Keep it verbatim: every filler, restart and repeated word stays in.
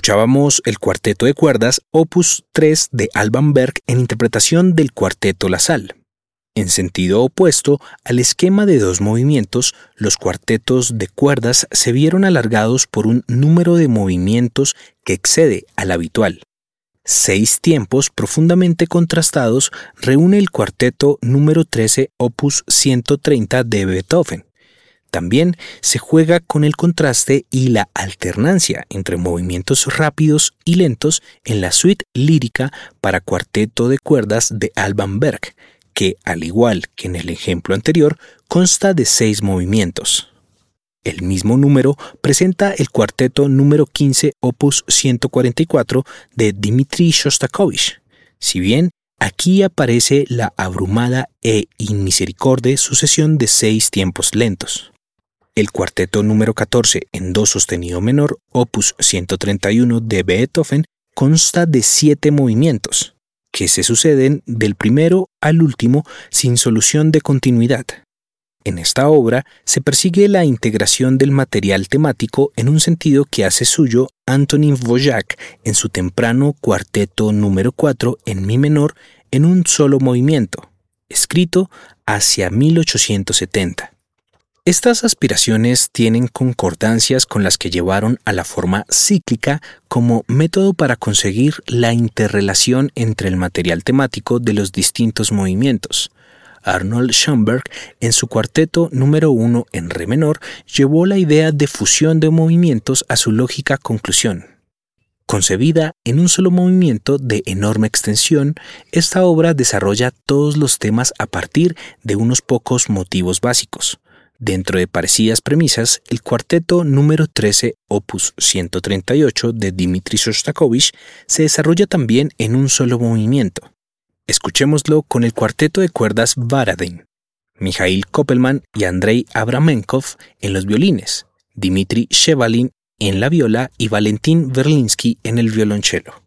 Escuchábamos el cuarteto de cuerdas opus tres de Alban Berg en interpretación del cuarteto La Salle. En sentido opuesto al esquema de dos movimientos, los cuartetos de cuerdas se vieron alargados por un número de movimientos que excede al habitual. Seis tiempos profundamente contrastados reúne el cuarteto número trece opus ciento treinta de Beethoven. También se juega con el contraste y la alternancia entre movimientos rápidos y lentos en la suite lírica para cuarteto de cuerdas de Alban Berg, que, al igual que en el ejemplo anterior, consta de seis movimientos. El mismo número presenta el cuarteto número quince opus ciento cuarenta y cuatro de Dmitri Shostakovich, si bien aquí aparece la abrumada e inmisericorde sucesión de seis tiempos lentos. El cuarteto número catorce en do sostenido menor, opus ciento treinta y uno de Beethoven, consta de siete movimientos, que se suceden del primero al último sin solución de continuidad. En esta obra se persigue la integración del material temático en un sentido que hace suyo Antonín Dvořák en su temprano cuarteto número cuatro en mi menor en un solo movimiento, escrito hacia mil ochocientos setenta. Estas aspiraciones tienen concordancias con las que llevaron a la forma cíclica como método para conseguir la interrelación entre el material temático de los distintos movimientos. Arnold Schoenberg, en su cuarteto número uno en re menor, llevó la idea de fusión de movimientos a su lógica conclusión. Concebida en un solo movimiento de enorme extensión, esta obra desarrolla todos los temas a partir de unos pocos motivos básicos. Dentro de parecidas premisas, el cuarteto número trece, opus ciento treinta y ocho de Dmitri Shostakovich se desarrolla también en un solo movimiento. Escuchémoslo con el cuarteto de cuerdas Baradin, Mikhail Koppelman y Andrei Abramenkov en los violines, Dmitri Shevalin en la viola y Valentín Verlinsky en el violonchelo.